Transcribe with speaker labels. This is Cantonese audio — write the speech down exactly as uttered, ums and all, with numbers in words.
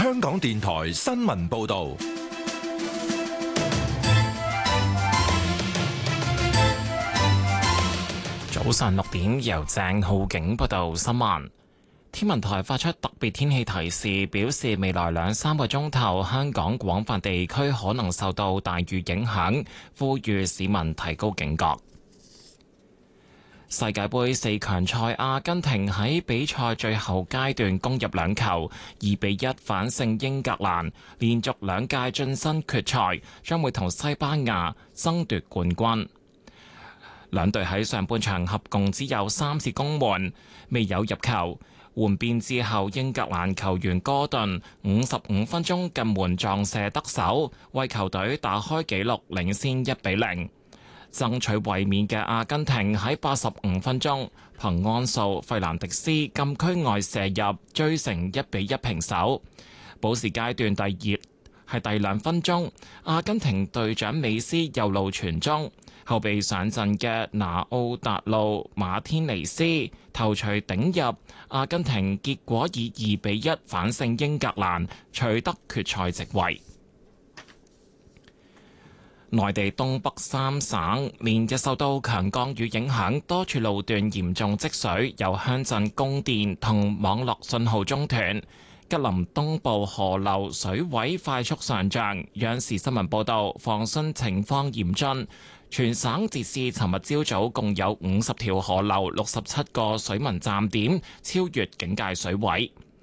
Speaker 1: 香港電台新聞報道。
Speaker 2: 早上六點，由鄭浩景報道新聞。天文台發出特別天氣提示，表示未來兩三個鐘頭，香港廣泛地區可能受到大雨影響，呼籲市民提高警覺。世界盃四強賽，阿根廷喺比賽最後階段攻入兩球，二比一反勝英格蘭，連續兩屆晉身決賽，將會同西班牙爭奪冠軍。兩隊喺上半場合共只有三次攻門，未有入球。換邊之後，英格蘭球員哥頓五十五分鐘近門撞射得手，為球隊打開紀錄，領先一比零。爭取衛冕嘅阿根廷喺八十五分鐘憑安素費蘭迪斯禁區外射入，追成一比一平手。補時階段第二係第兩分鐘，阿根廷隊長美斯右路傳中，後備上陣嘅拿奧達路馬天尼斯頭槌頂入，阿根廷結果以二比一反勝英格蘭，取得決賽席位。內地東北三省連日受到強降雨影響，多處路段嚴重積水，有鄉鎮供電同網絡信號中斷。吉林東部河流水位快速上漲，央視新聞報道，防汛情況嚴峻。全省截至尋日朝早共有五十條河流、六十七個水文站點超越警戒水位。